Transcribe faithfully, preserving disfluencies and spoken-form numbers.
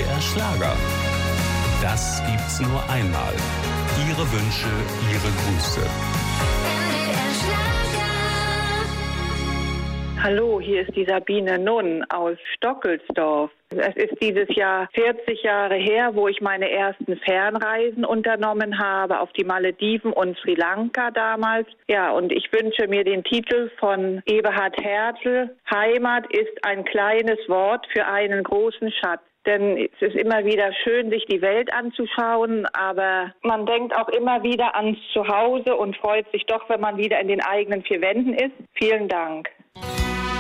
R Schlager. Das gibt's nur einmal. Ihre Wünsche, Ihre Grüße. N D R Schlager. Hallo, hier ist die Sabine Nunn aus Stockelsdorf. Es ist dieses Jahr vierzig Jahre her, wo ich meine ersten Fernreisen unternommen habe auf die Malediven und Sri Lanka damals. Ja, und ich wünsche mir den Titel von Eberhard Hertel. Heimat ist ein kleines Wort für einen großen Schatz. Denn es ist immer wieder schön, sich die Welt anzuschauen, aber man denkt auch immer wieder ans Zuhause und freut sich doch, wenn man wieder in den eigenen vier Wänden ist. Vielen Dank.